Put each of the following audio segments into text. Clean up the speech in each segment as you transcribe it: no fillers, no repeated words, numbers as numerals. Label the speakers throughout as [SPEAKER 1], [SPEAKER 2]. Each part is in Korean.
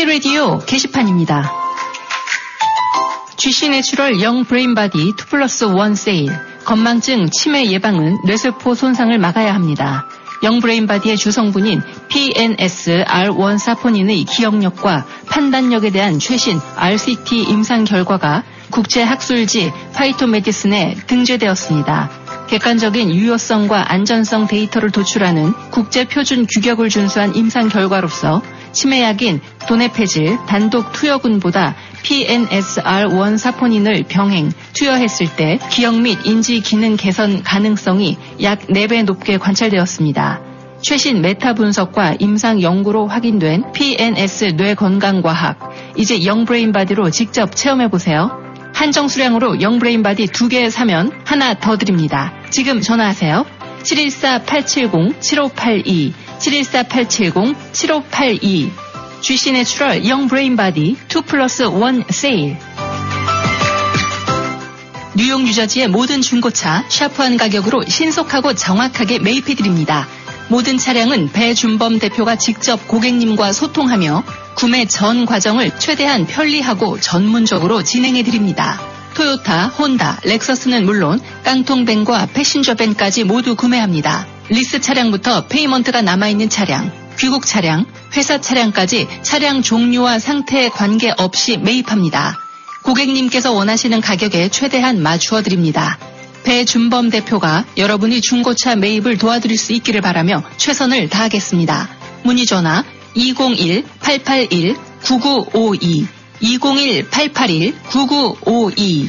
[SPEAKER 1] K-Radio 게시판입니다. GC 내추럴 영 브레인바디 2+1 세일. 건망증, 치매 예방은 뇌세포 손상을 막아야 합니다. 영 브레인바디의 주성분인 PNS-R1 사포닌의 기억력과 판단력에 대한 최신 RCT 임상 결과가 국제학술지 파이토메디슨에 등재되었습니다. 객관적인 유효성과 안전성 데이터를 도출하는 국제표준 규격을 준수한 임상 결과로서 치매약인 도네페질 단독 투여군보다 PNS-R1 사포닌을 병행, 투여했을 때 기억 및 인지 기능 개선 가능성이 약 4배 높게 관찰되었습니다. 최신 메타 분석과 임상 연구로 확인된 PNS 뇌 건강과학. 이제 영브레인바디로 직접 체험해보세요. 한정 수량으로 영브레인바디 2개 사면 하나 더 드립니다. 지금 전화하세요. 714-870-7582, 714-870-7582. GC 내추럴 영브레인바디 2+1 세일. 뉴욕 뉴저지의 모든 중고차 샤프한 가격으로 신속하고 정확하게 매입해드립니다. 모든 차량은 배준범 대표가 직접 고객님과 소통하며 구매 전 과정을 최대한 편리하고 전문적으로 진행해드립니다. 토요타, 혼다, 렉서스는 물론 깡통밴과 패신저밴까지 모두 구매합니다. 리스 차량부터 페이먼트가 남아있는 차량, 귀국 차량, 회사 차량까지 차량 종류와 상태에 관계없이 매입합니다. 고객님께서 원하시는 가격에 최대한 맞추어드립니다. 배준범 대표가 여러분이 중고차 매입을 도와드릴 수 있기를 바라며 최선을 다하겠습니다. 문의 전화 201-881-9952, 201-881-9952.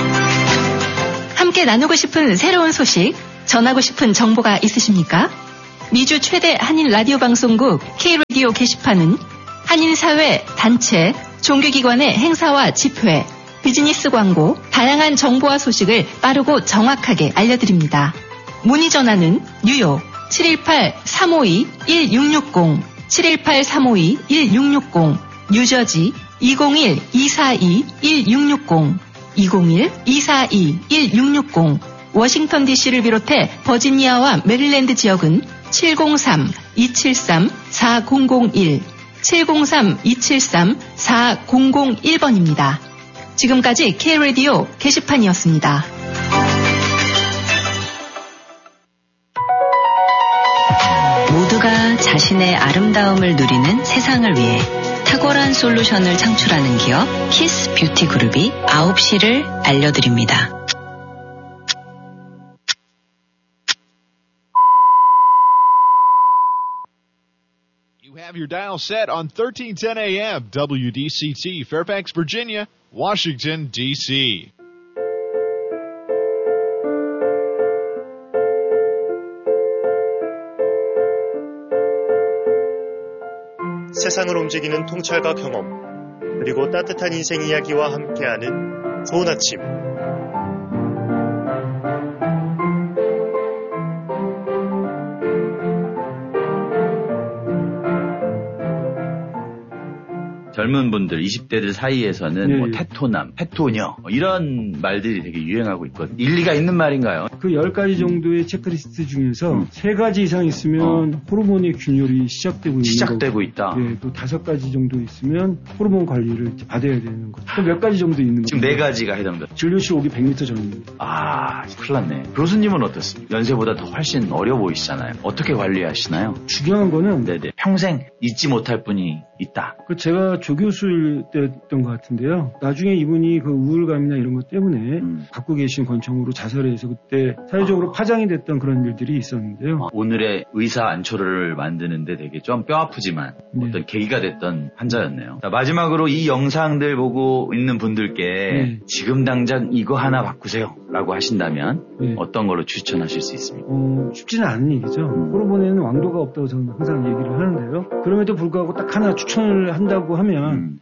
[SPEAKER 1] 함께 나누고 싶은 새로운 소식, 전하고 싶은 정보가 있으십니까? 미주 최대 한인 라디오 방송국 K-Radio 게시판은 한인사회, 단체, 종교기관의 행사와 집회, 비즈니스 광고, 다양한 정보와 소식을 빠르고 정확하게 알려드립니다. 문의 전화는 뉴욕 718-352-1660, 718-352-1660, 뉴저지 201-242-1660, 201-242-1660, 워싱턴 DC를 비롯해 버지니아와 메릴랜드 지역은 703-273-4001, 703-273-4001번입니다. 지금까지 K-Radio 게시판이었습니다. 모두가 자신의 아름다움을 누리는 세상을 위해 탁월한 솔루션을 창출하는 기업 키스 뷰티 그룹이 9시를 알려드립니다.
[SPEAKER 2] Have your dial set on 1310 AM, WDCT, Fairfax, Virginia, Washington, D.C.
[SPEAKER 3] 세상을 움직이는 통찰과 경험, 그리고 따뜻한 인생 이야기와 함께하는 좋은 아침.
[SPEAKER 4] 젊은 분들, 20대들 사이에서는 뭐 테토남, 테토녀 이런 말들이 되게 유행하고 있거든요. 일리가 있는 말인가요?
[SPEAKER 5] 그 10가지 정도의 체크리스트 중에서 3가지 이상 있으면 호르몬의 균열이 시작되고
[SPEAKER 4] 있다.
[SPEAKER 5] 예, 또 5가지 정도 있으면 호르몬 관리를 이제 받아야 되는 거죠. 또 몇 가지 정도 있는 거죠.
[SPEAKER 4] 지금 4가지가 해당됩니다.
[SPEAKER 5] 진료실 오기 100m 전입니다.
[SPEAKER 4] 아, 큰일 났네. 교수님은 어떻습니까? 연세보다 더 훨씬 어려 보이시잖아요. 어떻게 관리하시나요?
[SPEAKER 5] 중요한 거는
[SPEAKER 4] 네네. 평생 잊지 못할 분이 있다.
[SPEAKER 5] 제가 조교수일 때였던 것 같은데요. 나중에 이분이 그 우울감이나 이런 것 때문에 갖고 계신 권총으로 자살해서 그때 사회적으로 파장이 됐던 그런 일들이 있었는데요.
[SPEAKER 4] 오늘의 의사 안초를 만드는데 되게 좀 뼈아프지만 어떤 계기가 됐던 환자였네요. 자, 마지막으로 이 영상들 보고 있는 분들께 지금 당장 이거 하나 바꾸세요 라고 하신다면 어떤 걸로 추천하실 수 있습니까?
[SPEAKER 5] 쉽지는 않은 얘기죠. 호르몬에는 왕도가 없다고 저는 항상 얘기를 하는데요. 그럼에도 불구하고 딱 하나 추천을 한다고 하면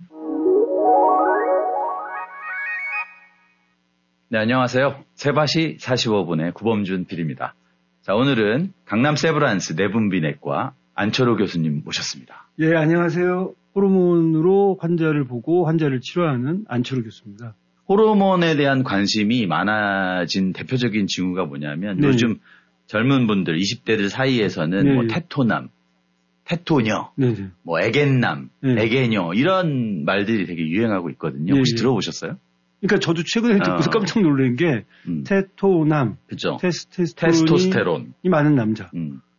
[SPEAKER 4] 네, 안녕하세요. 세바시 45분의 구범준 PD입니다. 자, 오늘은 강남 세브란스 내분비내과 안철호 교수님 모셨습니다.
[SPEAKER 5] 예, 안녕하세요. 호르몬으로 환자를 보고 환자를 치료하는 안철호 교수입니다.
[SPEAKER 4] 호르몬에 대한 관심이 많아진 대표적인 징후가 뭐냐면 요즘 젊은 분들, 20대들 사이에서는 뭐 테토남, 테토녀,
[SPEAKER 5] 네네.
[SPEAKER 4] 뭐 애견남,
[SPEAKER 5] 네.
[SPEAKER 4] 애견녀 이런 말들이 되게 유행하고 있거든요. 혹시 들어보셨어요?
[SPEAKER 5] 그러니까 저도 최근에 듣고서 깜짝 놀란 게 테토남,
[SPEAKER 4] 그죠?
[SPEAKER 5] 테스토스테론이 많은 남자,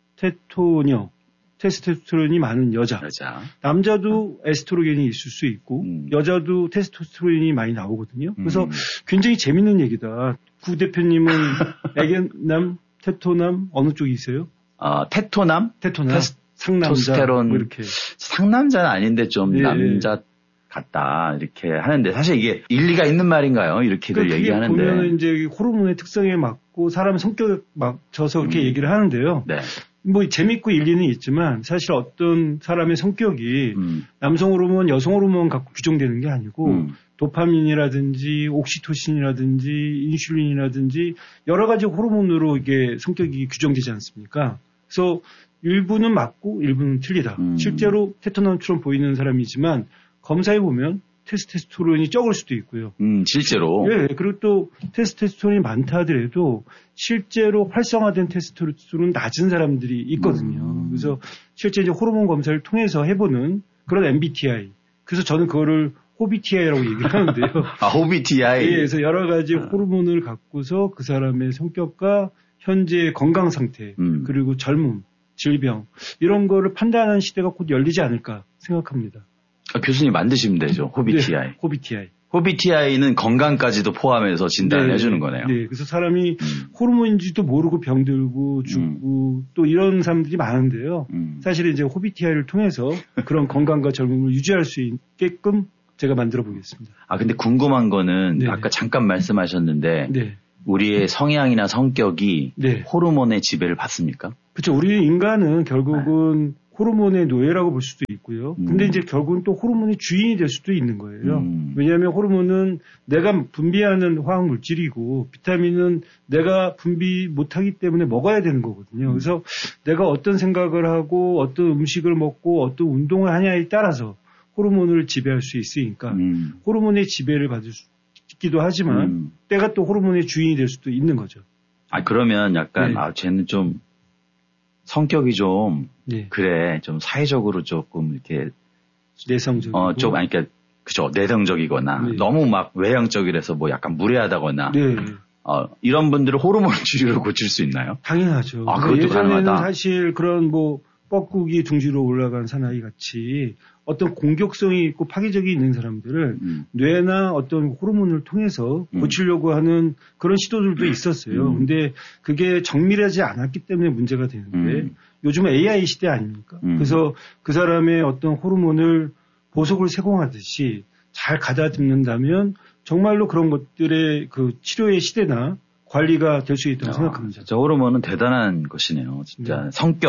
[SPEAKER 5] 테토녀, 테스토스테론이 많은 여자. 남자도 에스트로겐이 있을 수 있고 여자도 테스토스테론이 많이 나오거든요. 그래서 굉장히 재밌는 얘기다. 구 대표님은 애견남, 테토남 어느 쪽이세요?
[SPEAKER 4] 테토남?
[SPEAKER 5] 상남자.
[SPEAKER 4] 테스토스테론.
[SPEAKER 5] 뭐 이렇게.
[SPEAKER 4] 상남자는 아닌데 좀 남자 같다 이렇게 하는데 사실 이게 일리가 있는 말인가요? 이렇게들 그러니까 얘기하는데.
[SPEAKER 5] 보면은 이제 호르몬의 특성에 맞고 사람 성격에 맞춰서 그렇게 얘기를 하는데요.
[SPEAKER 4] 네.
[SPEAKER 5] 뭐 재밌고 일리는 있지만 사실 어떤 사람의 성격이 남성 호르몬, 여성 호르몬 갖고 규정되는 게 아니고 도파민이라든지 옥시토신이라든지 인슐린이라든지 여러 가지 호르몬으로 이게 성격이 규정되지 않습니까? 그래서 일부는 맞고 일부는 틀리다. 실제로 테토남처럼 보이는 사람이지만 검사해 보면 테스토스테론이 적을 수도 있고요.
[SPEAKER 4] 실제로.
[SPEAKER 5] 네, 그리고 또 테스토스테론이 많다 하더라도 실제로 활성화된 테스토스테론은 낮은 사람들이 있거든요. 그래서 실제 이제 호르몬 검사를 통해서 해보는 그런 MBTI. 그래서 저는 그거를 호비TI라고 얘기를 하는데요.
[SPEAKER 4] 호비TI.
[SPEAKER 5] 예, 그래서 여러 가지 호르몬을 갖고서 그 사람의 성격과 현재 건강 상태, 그리고 젊음, 질병 이런 거를 판단하는 시대가 곧 열리지 않을까 생각합니다.
[SPEAKER 4] 교수님 만드시면 되죠. 호비TI.
[SPEAKER 5] 네, 호비TI.
[SPEAKER 4] 호비TI는 건강까지도 포함해서 진단을 해주는 거네요.
[SPEAKER 5] 네, 그래서 사람이 호르몬인지도 모르고 병들고 죽고 또 이런 사람들이 많은데요. 사실 이제 호비TI를 통해서 그런 건강과 젊음을 유지할 수 있게끔 제가 만들어 보겠습니다.
[SPEAKER 4] 근데 궁금한 거는 아까 잠깐 말씀하셨는데 우리의 성향이나 성격이 호르몬의 지배를 받습니까?
[SPEAKER 5] 그렇죠. 우리 인간은 결국은 호르몬의 노예라고 볼 수도 있고요. 근데 이제 결국은 또 호르몬의 주인이 될 수도 있는 거예요. 왜냐하면 호르몬은 내가 분비하는 화학 물질이고 비타민은 내가 분비 못하기 때문에 먹어야 되는 거거든요. 그래서 내가 어떤 생각을 하고 어떤 음식을 먹고 어떤 운동을 하냐에 따라서 호르몬을 지배할 수 있으니까 호르몬의 지배를 받을 수 있기도 하지만 때가 또 호르몬의 주인이 될 수도 있는 거죠.
[SPEAKER 4] 그러면 약간 쟤는 좀 성격이 좀 그래 좀 사회적으로 조금 이렇게
[SPEAKER 5] 내성적이고
[SPEAKER 4] 좀 그러니까 그죠 내성적이거나 너무 막 외향적이라서 뭐 약간 무례하다거나 이런 분들은 호르몬 치료를 고칠 수 있나요?
[SPEAKER 5] 당연하죠.
[SPEAKER 4] 그것도
[SPEAKER 5] 예전에는
[SPEAKER 4] 가능하다.
[SPEAKER 5] 사실 그런 뭐 뻐꾸기 둥지로 올라간 사나이 같이 어떤 공격성이 있고 파괴적이 있는 사람들을 뇌나 어떤 호르몬을 통해서 고치려고 하는 그런 시도들도 있었어요. 근데 그게 정밀하지 않았기 때문에 문제가 되는데 요즘은 AI 시대 아닙니까? 그래서 그 사람의 어떤 호르몬을 보석을 세공하듯이 잘 가다듬는다면 정말로 그런 것들의 그 치료의 시대나 관리가 될 수 있다고 생각합니다.
[SPEAKER 4] 진짜 호르몬은 대단한 것이네요. 진짜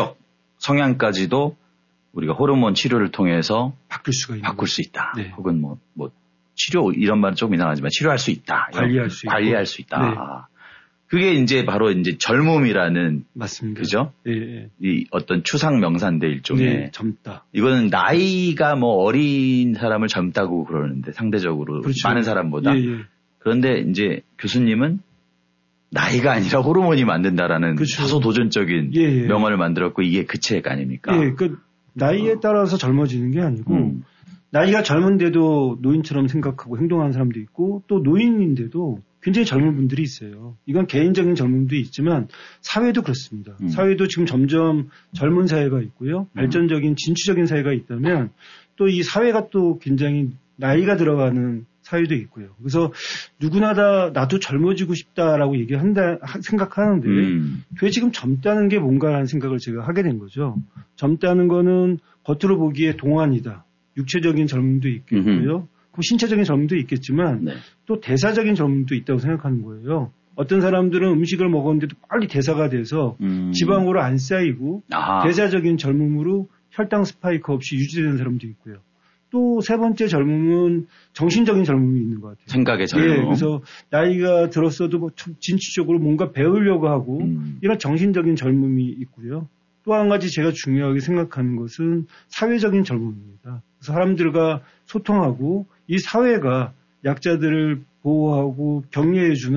[SPEAKER 4] 성향까지도 우리가 호르몬 치료를 통해서 바꿀 수 있다. 혹은 뭐 치료 이런 말은 조금 이상하지만 치료할 수 있다. 관리할 수 있다. 그게 이제 바로 이제 젊음이라는
[SPEAKER 5] 맞습니다.
[SPEAKER 4] 그죠? 이 어떤 추상 명사인데 일종의
[SPEAKER 5] 젊다.
[SPEAKER 4] 이거는 나이가 뭐 어린 사람을 젊다고 그러는데 상대적으로 많은 사람보다 그런데 이제 교수님은 나이가 아니라 호르몬이 만든다라는 다소 도전적인 명언을 만들었고 이게 그 책 아닙니까?
[SPEAKER 5] 그 나이에 따라서 젊어지는 게 아니고 나이가 젊은데도 노인처럼 생각하고 행동하는 사람도 있고 또 노인인데도 굉장히 젊은 분들이 있어요. 이건 개인적인 젊음도 있지만 사회도 그렇습니다. 사회도 지금 점점 젊은 사회가 있고요. 발전적인 진취적인 사회가 있다면 또 이 사회가 또 굉장히 나이가 들어가는 사회도 있고요. 그래서 누구나 다 나도 젊어지고 싶다라고 생각하는데 왜 지금 젊다는 게 뭔가라는 생각을 제가 하게 된 거죠. 젊다는 거는 겉으로 보기에 동안이다. 육체적인 젊음도 있겠고요. 신체적인 젊음도 있겠지만 또 대사적인 젊음도 있다고 생각하는 거예요. 어떤 사람들은 음식을 먹었는데도 빨리 대사가 돼서 지방으로 안 쌓이고 대사적인 젊음으로 혈당 스파이크 없이 유지되는 사람도 있고요. 또 세 번째 젊음은 정신적인 젊음이 있는 것 같아요.
[SPEAKER 4] 생각의 젊음.
[SPEAKER 5] 그래서 나이가 들었어도 뭐 진취적으로 뭔가 배우려고 하고 이런 정신적인 젊음이 있고요. 또 한 가지 제가 중요하게 생각하는 것은 사회적인 젊음입니다. 사람들과 소통하고 이 사회가 약자들을 보호하고 격려해주는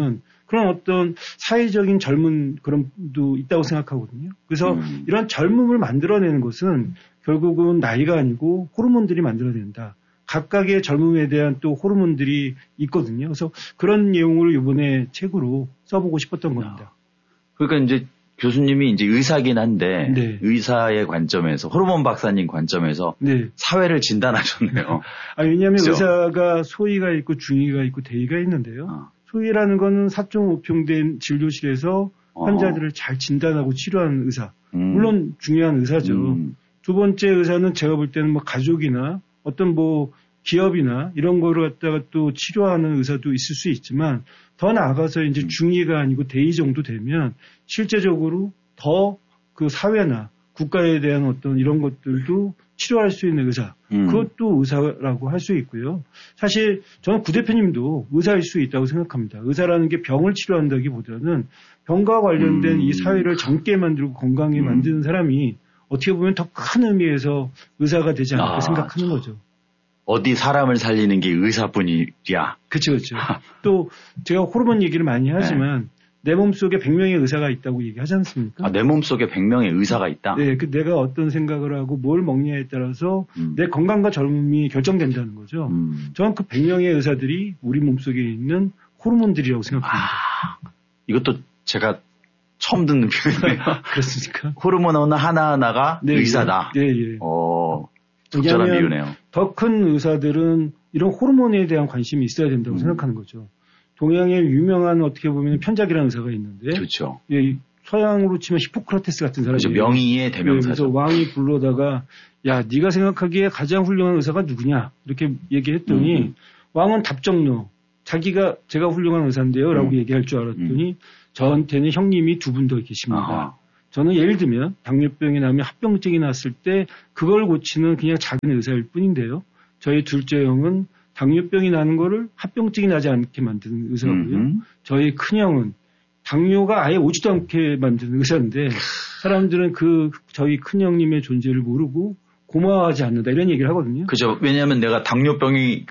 [SPEAKER 5] 그런 어떤 사회적인 젊은 그런 도 있다고 생각하거든요. 그래서 이런 젊음을 만들어내는 것은 결국은 나이가 아니고 호르몬들이 만들어낸다. 각각의 젊음에 대한 또 호르몬들이 있거든요. 그래서 그런 내용을 이번에 책으로 써보고 싶었던 겁니다.
[SPEAKER 4] 그러니까 이제 교수님이 이제 의사긴 한데
[SPEAKER 5] 네.
[SPEAKER 4] 의사의 관점에서 호르몬 박사님 관점에서
[SPEAKER 5] 네.
[SPEAKER 4] 사회를 진단하셨네요.
[SPEAKER 5] 왜냐하면
[SPEAKER 4] 그렇죠?
[SPEAKER 5] 의사가 소위가 있고 중위가 있고 대위가 있는데요. 소위라는 거는 4.5평된 진료실에서 환자들을 잘 진단하고 치료하는 의사. 물론 중요한 의사죠. 두 번째 의사는 제가 볼 때는 뭐 가족이나 어떤 뭐 기업이나 이런 거를 갖다가 또 치료하는 의사도 있을 수 있지만 더 나아가서 이제 중위가 아니고 대위 정도 되면 실제적으로 더 그 사회나 국가에 대한 어떤 이런 것들도 치료할 수 있는 의사. 그것도 의사라고 할 수 있고요. 사실 저는 구 대표님도 의사일 수 있다고 생각합니다. 의사라는 게 병을 치료한다기보다는 병과 관련된 이 사회를 젊게 만들고 건강하게 만드는 사람이 어떻게 보면 더 큰 의미에서 의사가 되지 않을까 생각하는 거죠.
[SPEAKER 4] 어디 사람을 살리는 게 의사뿐이야.
[SPEAKER 5] 그렇죠. 또 제가 호르몬 얘기를 많이 하지만 내 몸속에 100명의 의사가 있다고 얘기하지 않습니까?
[SPEAKER 4] 내 몸속에 100명의 의사가 있다?
[SPEAKER 5] 네, 내가 어떤 생각을 하고 뭘 먹냐에 따라서 내 건강과 젊음이 결정된다는 거죠. 저는 그 100명의 의사들이 우리 몸속에 있는 호르몬들이라고 생각합니다.
[SPEAKER 4] 이것도 제가 처음 듣는 표현이에요.
[SPEAKER 5] 그렇습니까?
[SPEAKER 4] 호르몬 하나하나가 의사다.
[SPEAKER 5] 네.
[SPEAKER 4] 적절한 비유네요.
[SPEAKER 5] 더 큰 의사들은 이런 호르몬에 대한 관심이 있어야 된다고 생각하는 거죠. 동양의 유명한 어떻게 보면 편작이라는 의사가 있는데,
[SPEAKER 4] 그렇죠.
[SPEAKER 5] 서양으로 치면 히포크라테스 같은 사람이
[SPEAKER 4] 그렇죠. 명의의 대명사죠.
[SPEAKER 5] 그래서 왕이 불러다가 야, 네가 생각하기에 가장 훌륭한 의사가 누구냐 이렇게 얘기했더니 왕은 답정너. 제가 훌륭한 의사인데요라고 얘기할 줄 알았더니 저한테는 형님이 두 분 더 계십니다. 저는 예를 들면 당뇨병이 나면 합병증이 났을 때 그걸 고치는 그냥 작은 의사일 뿐인데요. 저희 둘째 형은 당뇨병이 나는 거를 합병증이 나지 않게 만드는 의사고요. 저희 큰형은 당뇨가 아예 오지도 않게 만드는 의사인데 사람들은 저희 큰형님의 존재를 모르고 고마워하지 않는다 이런 얘기를 하거든요.
[SPEAKER 4] 그죠. 왜냐하면 내가 당뇨병이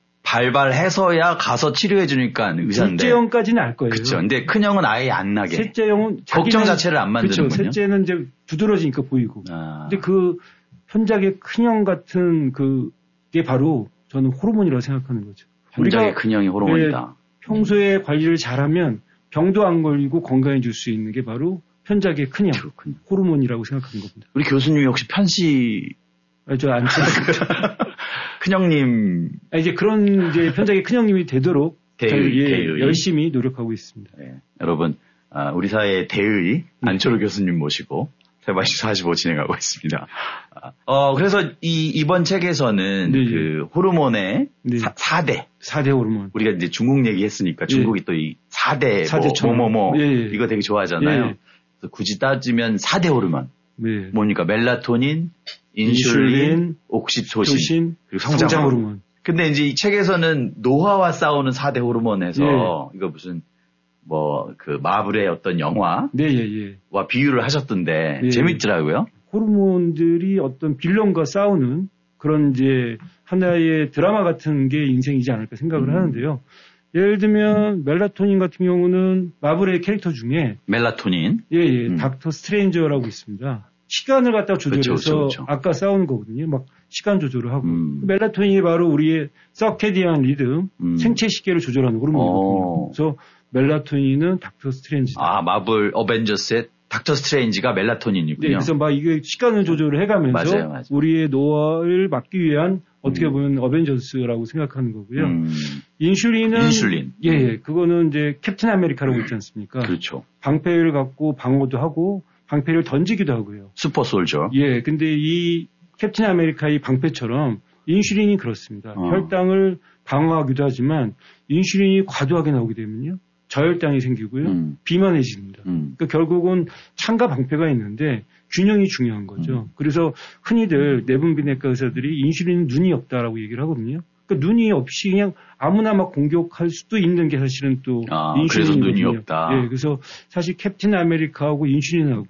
[SPEAKER 4] 발발해서야 가서 치료해 주니까 의사인데.
[SPEAKER 5] 둘째 형까지는 알 거예요.
[SPEAKER 4] 그렇죠. 근데 큰 형은 아예 안 나게.
[SPEAKER 5] 셋째 형은
[SPEAKER 4] 걱정 자체를 안 만드는군요.
[SPEAKER 5] 그렇죠. 셋째는 이제 두드러지니까 보이고. 근데 그 현작의 큰 형 같은 그게 바로 저는 호르몬이라고 생각하는 거죠.
[SPEAKER 4] 현작의 큰 형이 호르몬이다.
[SPEAKER 5] 평소에 관리를 잘하면 병도 안 걸리고 건강해질 수 있는 게 바로 현작의 큰 형, 호르몬이라고 생각하는 겁니다.
[SPEAKER 4] 우리 교수님이 혹시 편시?
[SPEAKER 5] 저 안 쳐요.
[SPEAKER 4] 큰형님.
[SPEAKER 5] 이제 그런 이제 편작의 큰형님이 되도록
[SPEAKER 4] 대의.
[SPEAKER 5] 열심히 노력하고 있습니다.
[SPEAKER 4] 네. 여러분, 우리 사회의 대의 안철호 교수님 모시고 세바시 45 진행하고 있습니다. 그래서 이번 책에서는 그 호르몬의 4대
[SPEAKER 5] 호르몬.
[SPEAKER 4] 우리가 이제 중국 얘기했으니까 중국이 또 이 4대 이거 되게 좋아하잖아요. 그래서 굳이 따지면 4대 호르몬. 뭡니까? 멜라토닌, 인슐린, 옥시토신, 그리고 성장 호르몬. 근데 이제 이 책에서는 노화와 싸우는 4대 호르몬에서 이거 무슨 그 마블의 어떤 영화와 비유를 하셨던데 재밌더라고요.
[SPEAKER 5] 호르몬들이 어떤 빌런과 싸우는 그런 이제 하나의 드라마 같은 게 인생이지 않을까 생각을 하는데요. 예를 들면 멜라토닌 같은 경우는 마블의 캐릭터 중에
[SPEAKER 4] 멜라토닌
[SPEAKER 5] 닥터 스트레인저라고 있습니다. 시간을 갖다 조절해서 그렇죠. 아까 싸우는 거거든요. 막 시간 조절을 하고 멜라토닌이 바로 우리의 서케디안 리듬 생체 시계를 조절하는 호르몬이거든요. 그래서 멜라토닌은 닥터 스트레인지다.
[SPEAKER 4] 마블 어벤져스의 닥터 스트레인지가 멜라토닌이군요.
[SPEAKER 5] 그래서 막 이게 시간을 조절을 해가면서
[SPEAKER 4] 맞아요.
[SPEAKER 5] 우리의 노화를 막기 위한 어떻게 보면 어벤져스라고 생각하는 거고요. 인슐린. 그거는 이제 캡틴 아메리카라고 있지 않습니까?
[SPEAKER 4] 그렇죠.
[SPEAKER 5] 방패를 갖고 방어도 하고 방패를 던지기도 하고요.
[SPEAKER 4] 슈퍼 솔저.
[SPEAKER 5] 근데 이 캡틴 아메리카의 방패처럼 인슐린이 그렇습니다. 혈당을 방어하기도 하지만 인슐린이 과도하게 나오게 되면요. 저혈당이 생기고요. 비만해집니다. 그러니까 결국은 창과 방패가 있는데 균형이 중요한 거죠. 그래서 흔히들 내분비내과 의사들이 인슐린 눈이 없다라고 얘기를 하거든요. 그러니까 눈이 없이 그냥 아무나 막 공격할 수도 있는 게 사실은 또 인슐린이거든요.
[SPEAKER 4] 그래서 눈이 없다.
[SPEAKER 5] 그래서 사실 캡틴 아메리카하고 인슐린하고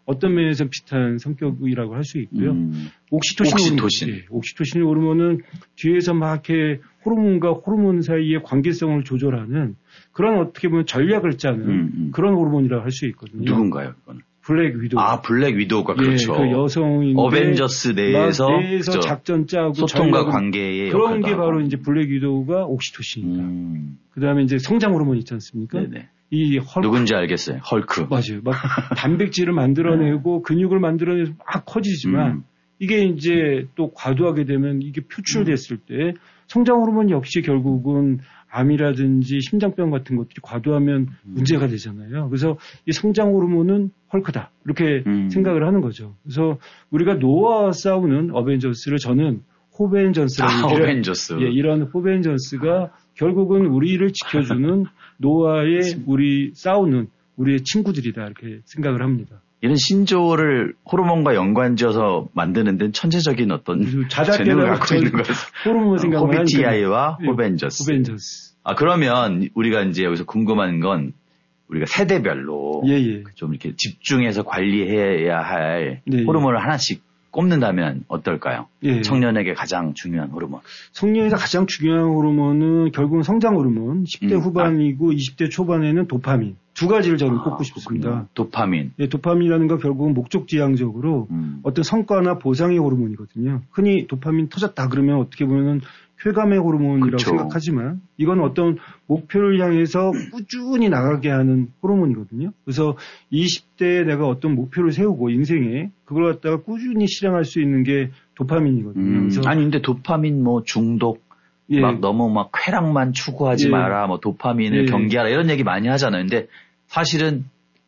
[SPEAKER 5] 어떤 면에서 비슷한 성격이라고 할 수 있고요.
[SPEAKER 4] 옥시토신.
[SPEAKER 5] 네, 옥시토신 호르몬은 뒤에서 막 이렇게 호르몬과 호르몬 사이의 관계성을 조절하는 그런 어떻게 보면 전략을 짜는 그런 호르몬이라고 할 수 있거든요.
[SPEAKER 4] 누군가요, 그거는?
[SPEAKER 5] 블랙 위도우.
[SPEAKER 4] 블랙 위도우가 그렇죠.
[SPEAKER 5] 그 여성인데
[SPEAKER 4] 어벤져스 내에서
[SPEAKER 5] 그렇죠. 작전 짜고
[SPEAKER 4] 소통과 관계의
[SPEAKER 5] 그런
[SPEAKER 4] 역할도
[SPEAKER 5] 게 바로
[SPEAKER 4] 하고.
[SPEAKER 5] 이제 블랙 위도우가 옥시토신입니다. 그다음에 이제 성장 호르몬 있지 않습니까?
[SPEAKER 4] 네네.
[SPEAKER 5] 이 헐크.
[SPEAKER 4] 누군지 알겠어요. 헐크.
[SPEAKER 5] 맞아요. 막 단백질을 만들어내고 근육을 만들어내서 막 커지지만 이게 이제 또 과도하게 되면 이게 표출됐을 때 성장 호르몬 역시 결국은 암이라든지 심장병 같은 것들이 과도하면 문제가 되잖아요. 그래서 이 성장 호르몬은 헐크다. 이렇게 생각을 하는 거죠. 그래서 우리가 노아와 싸우는 어벤져스를 저는 호벤져스라고
[SPEAKER 4] 호벤져스.
[SPEAKER 5] 예, 이런 호벤져스가 결국은 우리를 지켜주는 노아의 우리 싸우는 우리의 친구들이다. 이렇게 생각을 합니다.
[SPEAKER 4] 이런 신조어를 호르몬과 연관지어서 만드는 데는 천재적인 어떤 재능을 갖고 있는 것 같아요.
[SPEAKER 5] 호르몬 생각을
[SPEAKER 4] 호비티아이와 호벤져스.
[SPEAKER 5] 호벤져스.
[SPEAKER 4] 그러면 우리가 이제 여기서 궁금한 건 우리가 세대별로 좀 이렇게 집중해서 관리해야 할 호르몬을 하나씩 꼽는다면 어떨까요? 청년에게 가장 중요한 호르몬.
[SPEAKER 5] 청년에게 가장 중요한 호르몬은 결국은 성장 호르몬. 10대 후반이고 20대 초반에는 도파민. 두 가지를 저는 꼽고 싶습니다.
[SPEAKER 4] 그렇군요. 도파민.
[SPEAKER 5] 예, 도파민이라는 건 결국은 목적지향적으로 어떤 성과나 보상의 호르몬이거든요. 흔히 도파민 터졌다 그러면 어떻게 보면은 쾌감의 호르몬이라고
[SPEAKER 4] 그쵸.
[SPEAKER 5] 생각하지만 이건 어떤 목표를 향해서 꾸준히 나가게 하는 호르몬이거든요. 그래서 20대에 내가 어떤 목표를 세우고 인생에 그걸 갖다가 꾸준히 실행할 수 있는 게 도파민이거든요. 그래서
[SPEAKER 4] 아니 근데 도파민 뭐 중독 막 너무 막 쾌락만 추구하지 마라, 뭐 도파민을 경계하라 이런 얘기 많이 하잖아요. 근데 사실은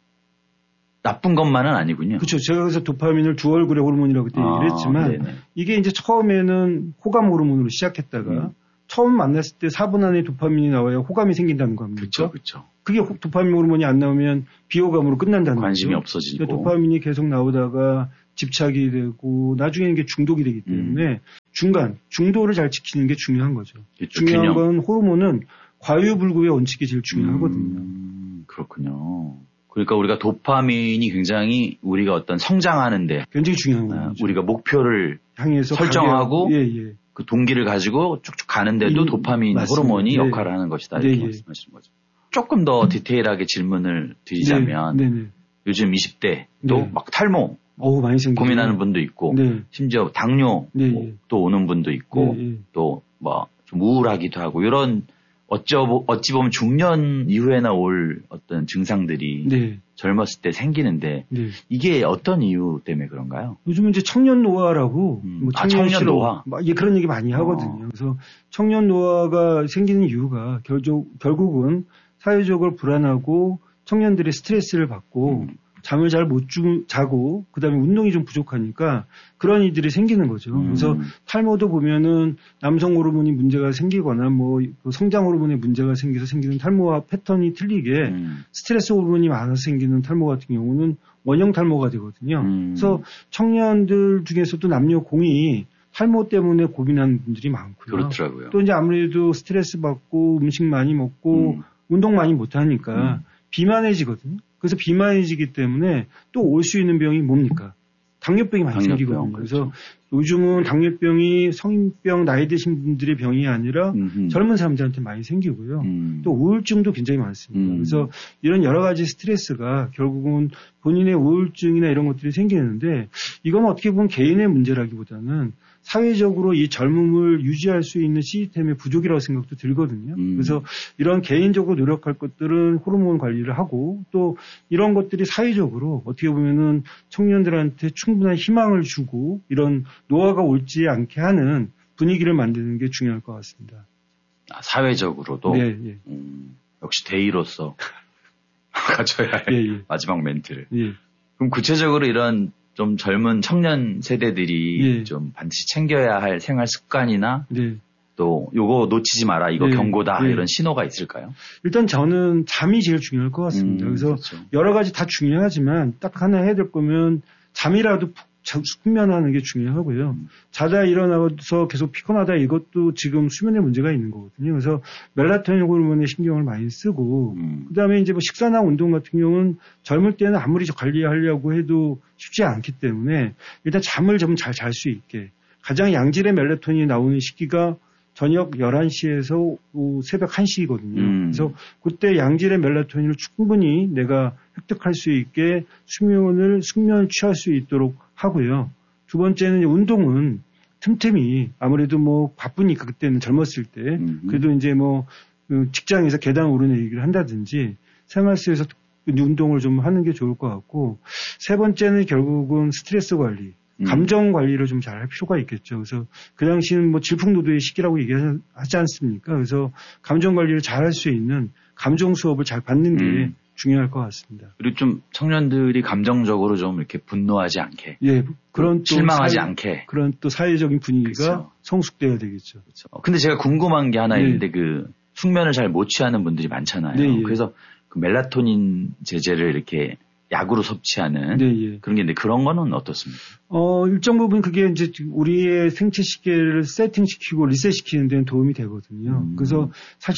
[SPEAKER 4] 나쁜 것만은 아니군요.
[SPEAKER 5] 그렇죠. 제가 그래서 도파민을 두 얼굴의 호르몬이라고 그때 얘기를 했지만
[SPEAKER 4] 네네.
[SPEAKER 5] 이게 이제 처음에는 호감 호르몬으로 시작했다가 처음 만났을 때 4분 안에 도파민이 나와야 호감이 생긴다는 겁니다.
[SPEAKER 4] 그렇죠.
[SPEAKER 5] 그게 도파민 호르몬이 안 나오면 비호감으로 끝난다는
[SPEAKER 4] 관심이
[SPEAKER 5] 거죠.
[SPEAKER 4] 없어지고.
[SPEAKER 5] 그러니까 도파민이 계속 나오다가 집착이 되고 나중에는 이게 중독이 되기 때문에 중도를 잘 지키는 게 중요한 거죠. 중요한 건 호르몬은 과유불급의 원칙이 제일 중요하거든요.
[SPEAKER 4] 그렇군요. 그러니까 우리가 도파민이 굉장히 우리가 어떤 성장하는데
[SPEAKER 5] 굉장히 중요한 거죠.
[SPEAKER 4] 우리가 목표를 향해서 설정하고 그 동기를 가지고 쭉쭉 가는데도 도파민
[SPEAKER 5] 맞습니다.
[SPEAKER 4] 호르몬이 역할을 하는 것이다. 이렇게 말씀하시는 거죠. 조금 더 디테일하게 질문을 드리자면 요즘 20대 또 막 탈모
[SPEAKER 5] 많이
[SPEAKER 4] 고민하는 분도 있고 심지어 당뇨 또 오는 분도 있고 또 뭐 좀 우울하기도 하고 이런 어찌 보면 중년 이후에나 올 어떤 증상들이 젊었을 때 생기는데 이게 어떤 이유 때문에 그런가요?
[SPEAKER 5] 요즘은 이제 청년 노화라고
[SPEAKER 4] 청년 노화
[SPEAKER 5] 그런 얘기 많이 하거든요. 그래서 청년 노화가 생기는 이유가 결국은 사회적으로 불안하고 청년들의 스트레스를 받고 잠을 잘 못 자고 그다음에 운동이 좀 부족하니까 그런 일들이 생기는 거죠. 그래서 탈모도 보면은 남성 호르몬이 문제가 생기거나 뭐 성장 호르몬에 문제가 생겨서 생기는 탈모와 패턴이 틀리게 스트레스 호르몬이 많아서 생기는 탈모 같은 경우는 원형 탈모가 되거든요. 그래서 청년들 중에서도 남녀 공이 탈모 때문에 고민하는 분들이 많고요.
[SPEAKER 4] 그렇더라고요.
[SPEAKER 5] 또 이제 아무래도 스트레스 받고 음식 많이 먹고 운동 많이 못 하니까 비만해지거든요. 그래서 비만해지기 때문에 또 올 수 있는 병이 뭡니까? 당뇨병이 많이 생기거든요. 그래서 요즘은 당뇨병이 성인병 나이 드신 분들의 병이 아니라 젊은 사람들한테 많이 생기고요. 또 우울증도 굉장히 많습니다. 그래서 이런 여러 가지 스트레스가 결국은 본인의 우울증이나 이런 것들이 생기는데 이건 어떻게 보면 개인의 문제라기보다는 사회적으로 이 젊음을 유지할 수 있는 시스템의 부족이라고 생각도 들거든요. 그래서 이런 개인적으로 노력할 것들은 호르몬 관리를 하고 또 이런 것들이 사회적으로 어떻게 보면은 청년들한테 충분한 희망을 주고 이런 노화가 옳지 않게 하는 분위기를 만드는 게 중요할 것 같습니다.
[SPEAKER 4] 사회적으로도 역시 대의로서 가져야 할 마지막 멘트를. 그럼 구체적으로 이런 좀 젊은 청년 세대들이 좀 반드시 챙겨야 할 생활 습관이나 또 요거 놓치지 마라 이거 경고다 이런 신호가 있을까요?
[SPEAKER 5] 일단 저는 잠이 제일 중요할 것 같습니다. 그래서 여러 가지 다 중요하지만 딱 하나 해야 될 거면 잠이라도 푹 숙면하는 게 중요하고요. 자다 일어나서 계속 피곤하다 이것도 지금 수면에 문제가 있는 거거든요. 그래서 멜라토닌 호르몬에 신경을 많이 쓰고 그다음에 이제 뭐 식사나 운동 같은 경우는 젊을 때는 아무리 관리하려고 해도 쉽지 않기 때문에 일단 잠을 좀 잘 잘 수 있게 가장 양질의 멜라토닌이 나오는 시기가 저녁 11시에서 새벽 1시거든요. 그래서 그때 양질의 멜라토닌을 충분히 내가 획득할 수 있게 숙면을 취할 수 있도록 하고요. 두 번째는 운동은 틈틈이 아무래도 뭐 바쁘니까 그때는 젊었을 때 그래도 이제 뭐 직장에서 계단 오르내리기를 한다든지 생활 속에서 운동을 좀 하는 게 좋을 것 같고 세 번째는 결국은 스트레스 관리. 감정 관리를 좀 잘 할 필요가 있겠죠. 그래서 그 당시는 뭐 질풍노도의 시기라고 얘기하지 않습니까? 그래서 감정 관리를 잘 할 수 있는 감정 수업을 잘 받는 게 중요할 것 같습니다.
[SPEAKER 4] 그리고 좀 청년들이 감정적으로 좀 이렇게 분노하지 않게.
[SPEAKER 5] 예, 그런
[SPEAKER 4] 실망하지 않게.
[SPEAKER 5] 그런 또 사회적인 분위기가
[SPEAKER 4] 그렇죠.
[SPEAKER 5] 성숙돼야 되겠죠.
[SPEAKER 4] 그렇죠. 근데 제가 궁금한 게 하나 있는데 그 숙면을 잘 못 취하는 분들이 많잖아요.
[SPEAKER 5] 네, 예.
[SPEAKER 4] 그래서 그 멜라토닌 제제를 이렇게 약으로 섭취하는 그런 게 있는데 그런 거는 어떻습니까?
[SPEAKER 5] 일정 부분 그게 이제 우리의 생체 시계를 세팅시키고 리셋시키는 데는 도움이 되거든요. 그래서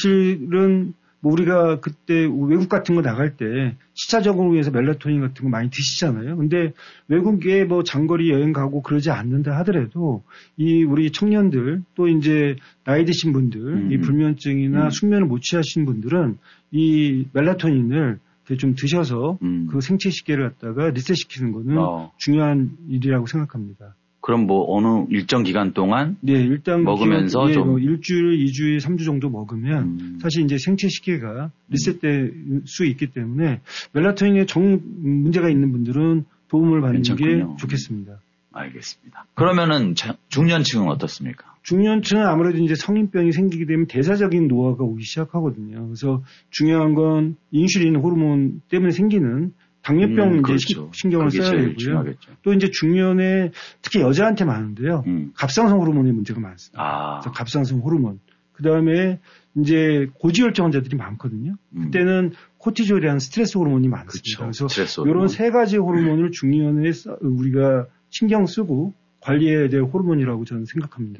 [SPEAKER 5] 사실은 뭐 우리가 그때 외국 같은 거 나갈 때 시차 적응을 위해서 멜라토닌 같은 거 많이 드시잖아요. 근데 외국에 뭐 장거리 여행 가고 그러지 않는다 하더라도 이 우리 청년들 또 이제 나이 드신 분들 이 불면증이나 숙면을 못 취하신 분들은 이 멜라토닌을 좀 드셔서 그 생체 시계를 갖다가 리셋시키는 거는 중요한 일이라고 생각합니다.
[SPEAKER 4] 그럼 뭐 어느 일정 기간 동안
[SPEAKER 5] 일단
[SPEAKER 4] 먹으면서 좀
[SPEAKER 5] 뭐 일주일, 2주일, 3주 정도 먹으면 사실 이제 생체 시계가 리셋될 수 있기 때문에 멜라토닌에 문제가 있는 분들은 도움을 받는
[SPEAKER 4] 괜찮군요.
[SPEAKER 5] 게 좋겠습니다.
[SPEAKER 4] 알겠습니다. 그러면은 중년층은 어떻습니까?
[SPEAKER 5] 중년층은 아무래도 이제 성인병이 생기게 되면 대사적인 노화가 오기 시작하거든요. 그래서 중요한 건 인슐린 호르몬 때문에 생기는 당뇨병 이제 신경을 써야 되고요.
[SPEAKER 4] 중요하겠죠.
[SPEAKER 5] 또 이제 중년에 특히 여자한테 많은데요. 갑상선 호르몬의 문제가 많습니다. 그래서 갑상선 호르몬. 그 다음에 이제 고지혈증 환자들이 많거든요. 그때는 코티졸이라는 스트레스 호르몬이 많습니다. 그래서 이런 세 가지 호르몬을 중년에 우리가 신경 쓰고 관리해야 될 호르몬이라고 저는 생각합니다.